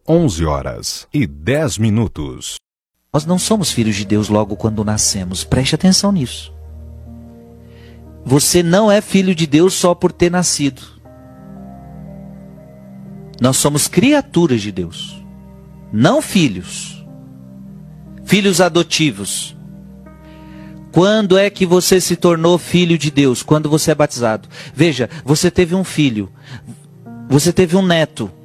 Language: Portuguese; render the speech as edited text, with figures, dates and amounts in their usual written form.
11h10. Nós não somos filhos de Deus logo quando nascemos. Preste atenção nisso. Você não é filho de Deus só por ter nascido. Nós somos criaturas de Deus, não filhos. Filhos adotivos. Quando é que você se tornou filho de Deus? Quando você é batizado. Veja, você teve um filho, você teve um neto,